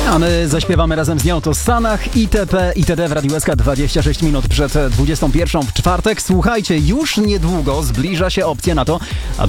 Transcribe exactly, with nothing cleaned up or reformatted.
A my zaśpiewamy razem z nią to Sanach, itp. itd. w Radiu S K dwadzieścia sześć minut przed dwudziestą pierwszą w czwartek. Słuchajcie, już niedługo zbliża się opcja na to,